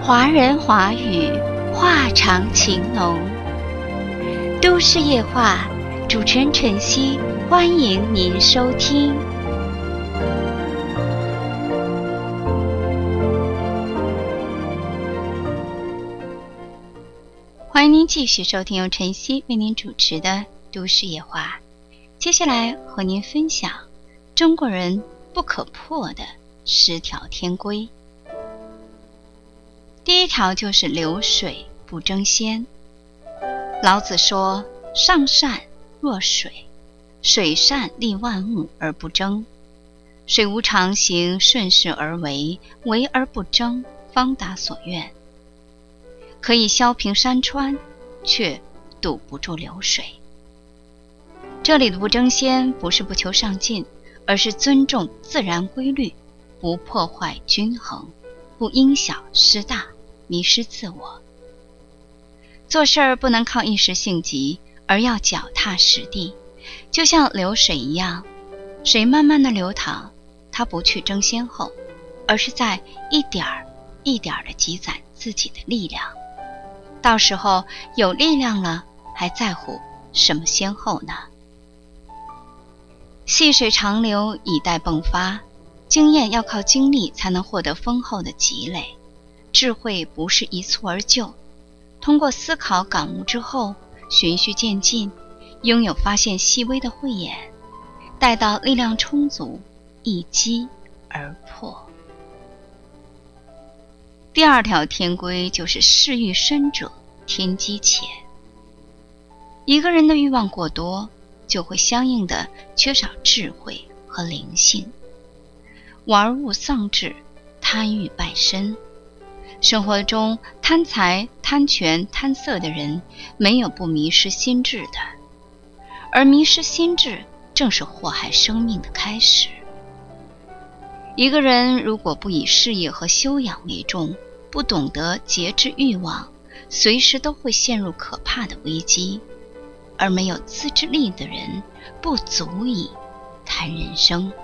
华人华语，话长情浓。都市夜话，主持人晨曦，欢迎您收听。欢迎您继续收听由晨曦为您主持的都市夜话。接下来和您分享中国人不可破的10条天规。第一条就是流水不争先。老子说，上善若水，水善利万物而不争。水无常形，顺势而为，为而不争，方达所愿。可以削平山川，却堵不住流水。这里的不争先不是不求上进，而是尊重自然规律，不破坏均衡，不因小失大，迷失自我。做事儿不能靠一时兴急，而要脚踏实地，就像流水一样，水慢慢的流淌，它不去争先后，而是在一点儿一点儿的积攒自己的力量。到时候有力量了，还在乎什么先后呢？细水长流，以待迸发。经验要靠经历才能获得丰厚的积累，智慧不是一蹴而就，通过思考感悟之后，循序渐进，拥有发现细微的慧眼，待到力量充足，一击而破。第二条天规就是事欲深者天机浅。一个人的欲望过多，就会相应的缺少智慧和灵性，玩物丧志，贪欲败身。生活中贪财、贪权、贪色的人，没有不迷失心智的，而迷失心智正是祸害生命的开始。一个人如果不以事业和修养为重，不懂得节制欲望，随时都会陷入可怕的危机。而没有自制力的人，不足以谈人生。